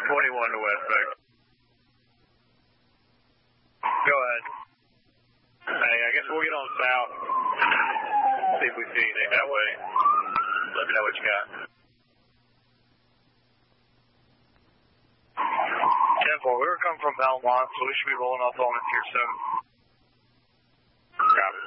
21 to Westbeck. Go ahead. Hey, I guess we'll get on south. See if we see anything that way. Let me know what you got. 10-4, we were coming from Belmont, so we should be rolling up on it here soon. Copy.